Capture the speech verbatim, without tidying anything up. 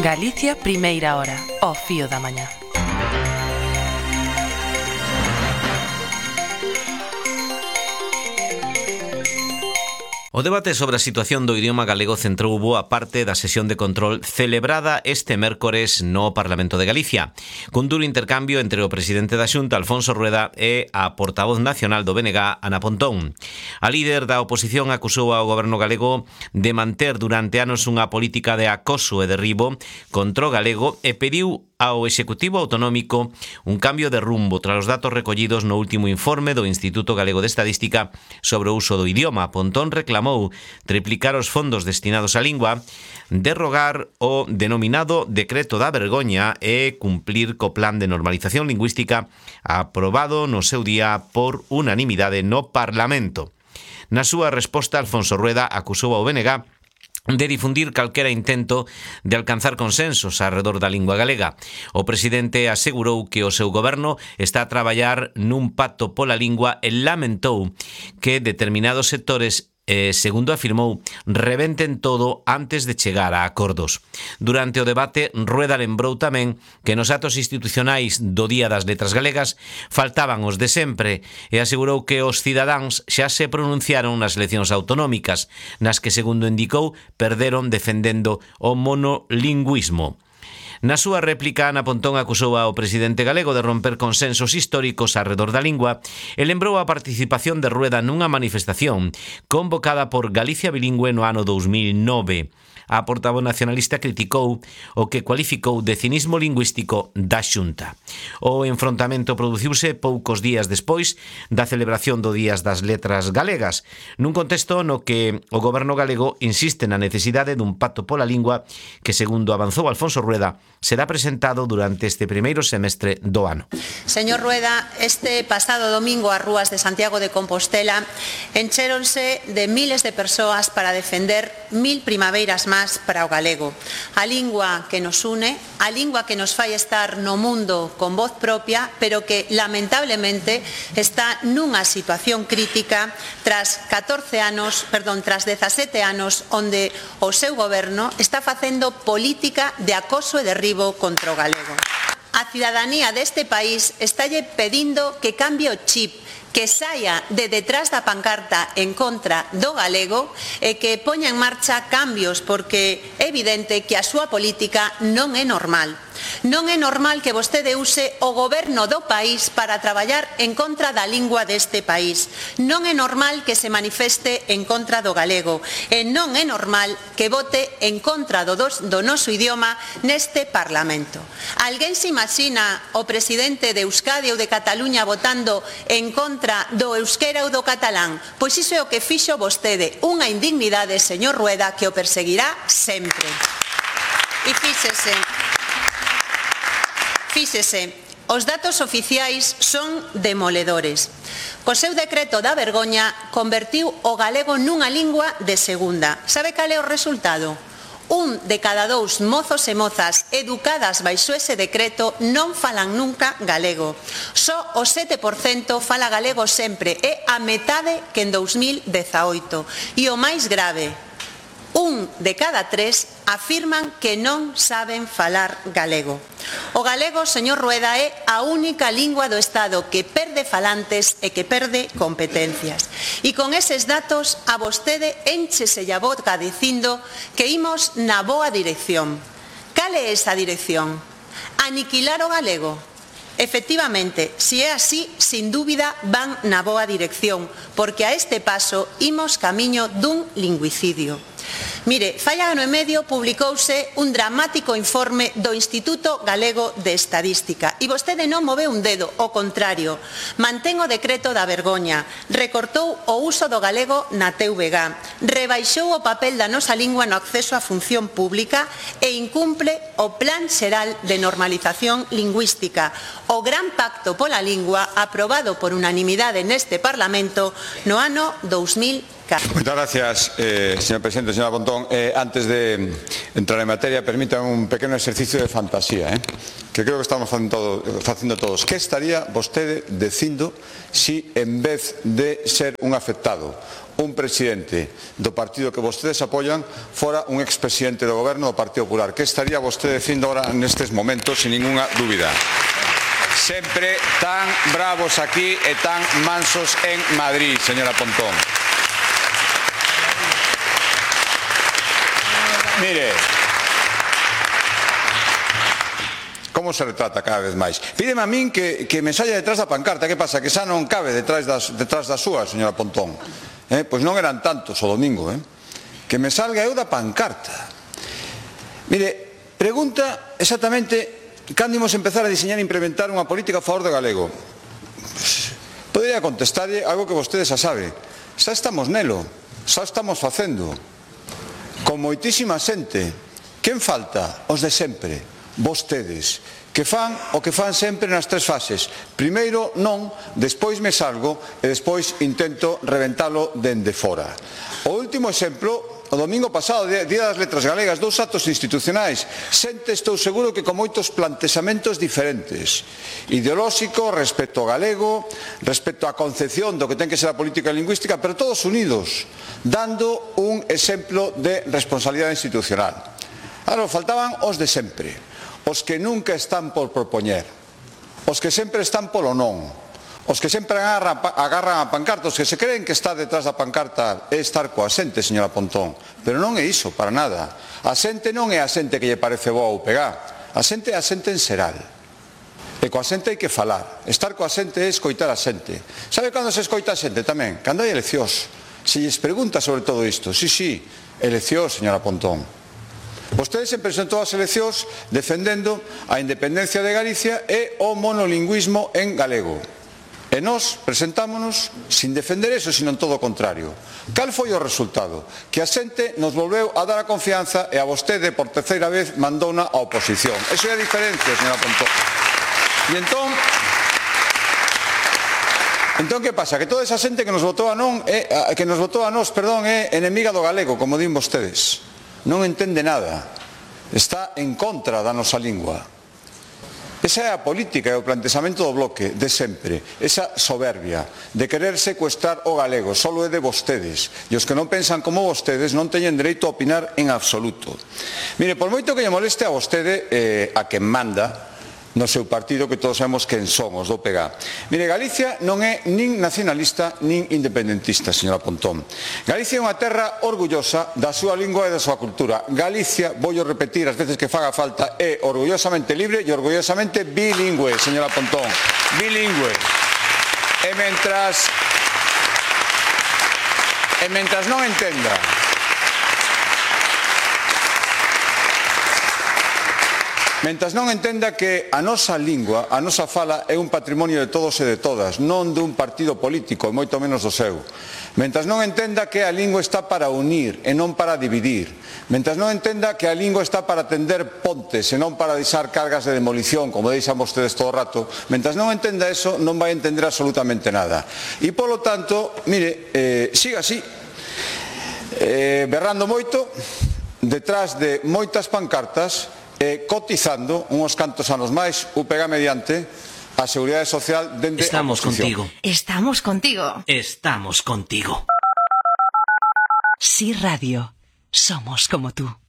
Galicia, primeira hora, ao fío da mañá. O debate sobre a situación do idioma galego centrou boa parte da sesión de control celebrada este mércores no Parlamento de Galicia, cun duro intercambio entre o presidente da Xunta, Alfonso Rueda, e a portavoz nacional do B N G, Ana Pontón. A líder da oposición acusou ao goberno galego de manter durante anos unha política de acoso e derribo contra o galego e pediu ao Executivo Autonómico un cambio de rumbo tras os datos recollidos no último informe do Instituto Galego de Estadística sobre o uso do idioma. Pontón reclamou triplicar os fondos destinados á lingua, derrogar o denominado Decreto da Vergoña e cumplir co plan de normalización lingüística aprobado no seu día por unanimidade no Parlamento. Na súa resposta, Alfonso Rueda acusou ao B N G de difundir calquera intento de alcanzar consensos arredor da lingua galega. O presidente asegurou que o seu goberno está a traballar nun pacto pola lingua e lamentou que determinados sectores, eh, segundo afirmou, rebenten todo antes de chegar a acordos. Durante o debate, Rueda lembrou tamén que nos actos institucionais do Día das Letras Galegas faltaban os de sempre e asegurou que os cidadáns xa se pronunciaron nas eleccións autonómicas, nas que, segundo indicou, perderon defendendo o monolingüismo. Na súa réplica, Ana Pontón acusou ao presidente galego de romper consensos históricos arredor da lingua e lembrou a participación de Rueda nunha manifestación convocada por Galicia Bilingüe no ano dous mil nove. A portavoz nacionalista criticou o que cualificou de cinismo lingüístico da Xunta. O enfrontamento produciuse poucos días despois da celebración do Días das Letras Galegas, nun contexto no que o goberno galego insiste na necesidade dun pacto pola lingua que, segundo avanzou Alfonso Rueda, será presentado durante este primeiro semestre do ano. Señor Rueda, este pasado domingo as rúas de Santiago de Compostela enchéronse de miles de persoas para defender mil primaveiras máis para o galego. A lingua que nos une, a lingua que nos fai estar no mundo con voz propia, pero que lamentablemente está nunha situación crítica tras catorce anos, perdón, tras dezasete anos onde o seu goberno está facendo política de acoso e derribo contra o galego. A cidadanía deste país estálle pedindo que cambie o chip, que saia de detrás da pancarta en contra do galego e que poña en marcha cambios, porque é evidente que a súa política non é normal. Non é normal que vostede use o goberno do país para traballar en contra da lingua deste país. Non é normal que se manifeste en contra do galego. E non é normal que vote en contra do, dos, do noso idioma neste Parlamento. Alguén se imagina o presidente de Euskadi ou de Cataluña votando en contra do euskera ou do catalán? Pois iso é o que fixo vostede. Unha indignidade, señor Rueda, que o perseguirá sempre. E fíxese... Fíxese, os datos oficiais son demoledores. Co seu decreto da vergoña convertiu o galego nunha lingua de segunda. Sabe cal é o resultado? Un de cada dous mozos e mozas educadas baixo ese decreto non falan nunca galego. Só o sete por cento fala galego sempre, é a metade que en dous mil dezaoito. E o máis grave, un de cada tres afirman que non saben falar galego. O galego, señor Rueda, é a única lingua do Estado que perde falantes e que perde competencias. E con eses datos a vostede énchese a boca dicindo que imos na boa dirección. Cal é esa dirección? Aniquilar o galego? Efectivamente, si é así, sin dúbida van na boa dirección, porque a este paso imos camiño dun lingüicidio. Mire, fai ano e medio publicouse un dramático informe do Instituto Galego de Estadística e vostede non moveu un dedo, ao contrario, mantén o decreto da vergoña, recortou o uso do galego na T V G, rebaixou o papel da nosa lingua no acceso á función pública e incumple o Plan Xeral de Normalización Lingüística, o gran pacto pola lingua aprobado por unanimidade neste Parlamento no ano dous mil catro. Muchas gracias, eh, señor presidente. Señora Pontón, eh, antes de entrar en materia, permítanme un pequeno exercicio de fantasía, eh, que creo que estamos facendo, facendo todos. Que estaría vostede dicindo si, en vez de ser un afectado un presidente do partido que vostedes apoian fora un expresidente do goberno do Partido Popular. Que estaría vostede dicindo ahora nestes momentos, sin ninguna dúbida? Sempre tan bravos aquí e tan mansos en Madrid, señora Pontón. Mire, como se retrata cada vez máis? Pídeme a min que, que me saia detrás da pancarta. Que pasa? Que xa non cabe detrás das, detrás das súas, señora Pontón. Eh? Pois non eran tantos o domingo. Eh? Que me salga eu da pancarta. Mire, pregunta exactamente cando imos empezar a diseñar e implementar unha política a favor do galego. Pues, podría contestarlle algo que vostede xa sabe. Xa estamos nelo. Xa estamos facendo. Con moitísima xente. Quen falta? Os de sempre. Vostedes, que fan o que fan sempre nas tres fases. Primeiro non, despois me salgo e despois intento reventalo dende fora. O último exemplo, o domingo pasado, Día das Letras Galegas, dous actos institucionais. Xente, estou seguro que con moitos plantexamentos diferentes, ideolóxico respecto ao galego, respecto á concepción do que ten que ser a política lingüística, pero todos unidos, dando un exemplo de responsabilidade institucional. Ahora, faltaban os de sempre, os que nunca están por propoñer, os que sempre están polo non, os que sempre agarran, agarran a pancarta, os que se creen que está detrás da pancarta é estar coa xente, señora Pontón, pero non é iso, para nada. A xente non é a xente que lle parece boa ou pegar, a xente é a xente en xeral. E coa xente hai que falar, estar coa xente é escoitar a xente. Sabe cando se escoita a xente tamén? Cando hai eleccións. Se lles pregunta sobre todo isto, sí, sí, eleccións, señora Pontón. Vostede se presentou ás eleccións defendendo a independencia de Galicia e o monolingüismo en galego. E nós presentámonos sin defender eso, sino en todo o contrario. Cal foi o resultado? Que a xente nos volveu a dar a confianza e a vostede por terceira vez mandouna a oposición. Eso é a diferencia, señora Pontón. E entón, entón que pasa? Que toda esa xente que nos votou a non é, que nos votou a nós, perdón, é enemiga do galego, como din vostedes. Non entende nada. Está en contra da nosa lingua. Esa é a política e o plantexamento do bloque de sempre. Esa soberbia de querer secuestrar o galego solo é de vostedes. E os que non pensan como vostedes non teñen dereito a opinar en absoluto. Mire, por moito que lle moleste a vostede, eh, a quen manda no seu partido, que todos sabemos quen son, os do P G A. Mire, Galicia non é nin nacionalista nin independentista, señora Pontón. Galicia é unha terra orgullosa da súa lingua e da súa cultura. Galicia, voy a repetir as veces que faga falta, é orgullosamente libre e orgullosamente bilingüe, señora Pontón. Bilingüe. E mentras e mentras non entenda Mentras non entenda que a nosa lingua, a nosa fala é un patrimonio de todos e de todas, non dun partido político, e moito menos do seu. Mentras non entenda que a lingua está para unir e non para dividir. Mentras non entenda que a lingua está para tender pontes e non para deixar cargas de demolición, como deixan vostedes todo o rato. Mentras non entenda eso, non vai entender absolutamente nada. E, polo tanto, mire, eh, siga así, eh, berrando moito, detrás de moitas pancartas, Eh, cotizando unhos cantos anos máis, U P G A mediante, a Seguridade Social dende a Estamos contigo. Estamos contigo. Estamos contigo. Sí Radio. Somos como tú.